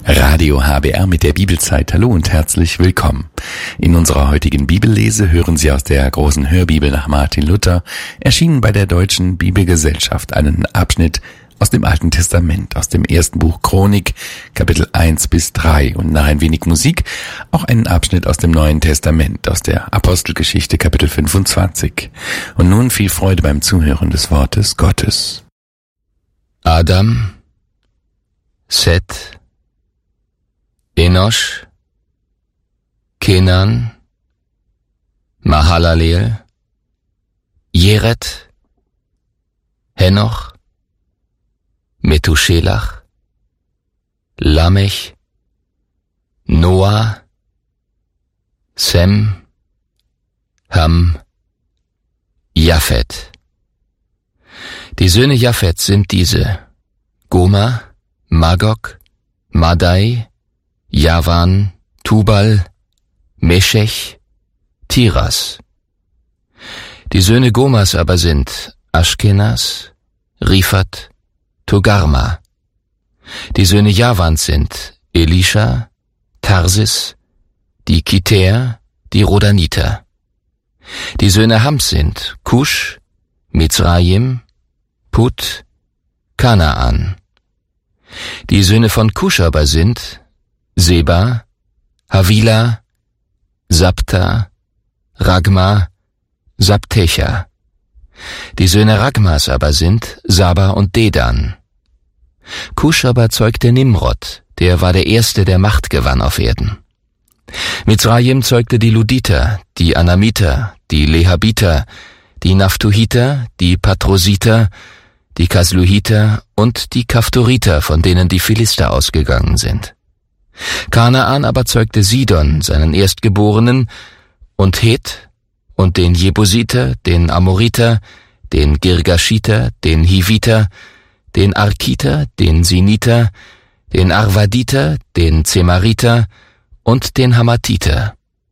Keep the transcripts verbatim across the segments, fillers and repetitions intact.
Radio H B R mit der Bibelzeit. Hallo und herzlich willkommen. In unserer heutigen Bibellese hören Sie aus der großen Hörbibel nach Martin Luther, erschienen bei der Deutschen Bibelgesellschaft, einen Abschnitt aus dem Alten Testament, aus dem ersten Buch Chronik, Kapitel eins bis drei, und nach ein wenig Musik auch einen Abschnitt aus dem Neuen Testament, aus der Apostelgeschichte, Kapitel fünfundzwanzig. Und nun viel Freude beim Zuhören des Wortes Gottes. Adam, Seth, Enosch, Kenan, Mahalaleel, Jered, Henoch, Methuselach, Lamech, Noah, Sem, Ham, Japhet. Die Söhne Japhets sind diese: Gomer, Magog, Madai, Javan, Tubal, Meshech, Tiras. Die Söhne Gomers aber sind Aschkenas, Rifat, Togarma. Die Söhne Javans sind Elisha, Tarsis, die Kiter, die Rodaniter. Die Söhne Hams sind Kusch, Mizraim, Put, Kanaan. Die Söhne von Kusch aber sind Seba, Havila, Sabta, Ragma, Sabtecha. Die Söhne Ragmas aber sind Saba und Dedan. Kusch aber zeugte Nimrod, der war der Erste, der Macht gewann auf Erden. Mizraim zeugte die Luditer, die Anamiter, die Lehabiter, die Naphtuhiter, die Patrositer, die Kasluhiter und die Kaftoriter, von denen die Philister ausgegangen sind. Kanaan aber zeugte Sidon, seinen Erstgeborenen, und Het, und den Jebusiter, den Amoriter, den Girgashiter, den Hiviter, den Arkiter, den Siniter, den Arvaditer, den Zemariter und den Hamathiter.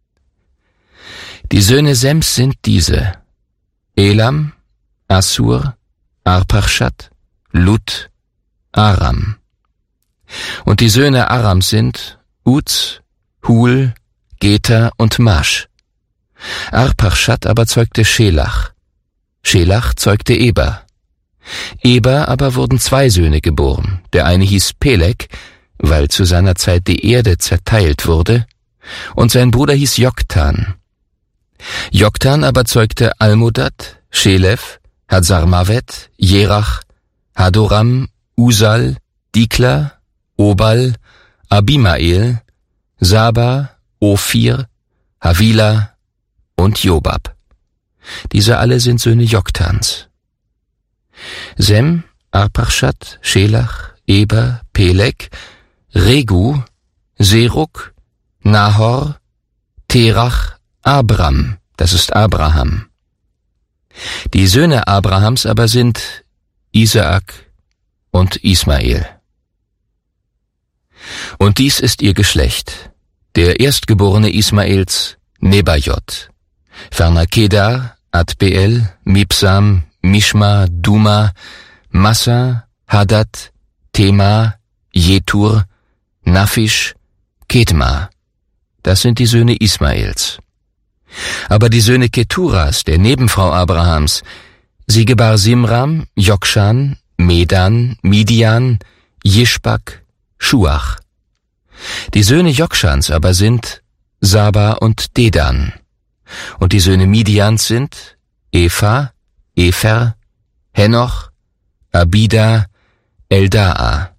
Die Söhne Sems sind diese: Elam, Assur, Arpachshad, Lut, Aram. Und die Söhne Arams sind Uz, Hul, Geter und Masch. Arpachshad aber zeugte Schelach. Schelach zeugte Eber. Eber aber wurden zwei Söhne geboren. Der eine hieß Peleg, weil zu seiner Zeit die Erde zerteilt wurde, und sein Bruder hieß Joktan. Joktan aber zeugte Almodad, Schelef, Hazarmavet, Jerach, Hadoram, Usal, Dikla, Obal, Abimael, Saba, Ophir, Havila und Jobab. Diese alle sind Söhne Joktans. Sem, Arpachshad, Schelach, Eber, Peleg, Regu, Serug, Nahor, Terach, Abram, das ist Abraham. Die Söhne Abrahams aber sind Isaak und Ismael. Und dies ist ihr Geschlecht: der Erstgeborene Ismaels, Nebajot, ferner Kedar, Adbeel, Mibsam, Mishma, Duma, Massa, Hadad, Tema, Jetur, Naphish, Ketma. Das sind die Söhne Ismaels. Aber die Söhne Keturas, der Nebenfrau Abrahams, sie gebar Simram, Jokshan, Medan, Midian, Jishbak, Schuach. Die Söhne Jokshans aber sind Saba und Dedan. Und die Söhne Midians sind Epha, Epher, Henoch, Abida, Eldaa.